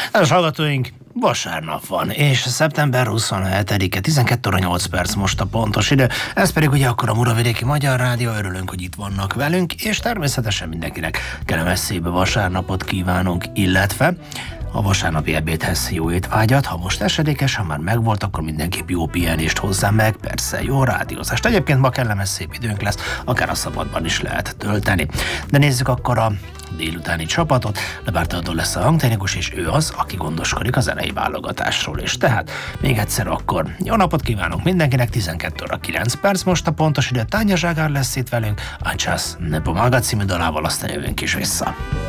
Kedves hallgatóink, vasárnap van, és szeptember 27-e, 12 óra 8 perc most a pontos idő. Ez pedig ugye akkor a Muravidéki Magyar Rádió, örülünk, hogy itt vannak velünk, és természetesen mindenkinek kellemes szép vasárnapot kívánunk, illetve a vasárnapi ebédhez jó étvágyat, ha most esedékes, ha már megvolt, akkor mindenképp jó pihenést hozzá meg, persze jó rádiózást. Egyébként ma kellemes szép időnk lesz, akár a szabadban is lehet tölteni. De nézzük akkor a délutáni csapatot. Lebártadó lesz a hangtechnikus, és ő az, aki gondoskodik a zenei válogatásról. És tehát még egyszer akkor jó napot kívánunk mindenkinek, 12 óra 9 perc most a pontos idő. Tánya Zságár lesz itt velünk, a Czas ne pomaga című dalával, aztán jövünk is vissza.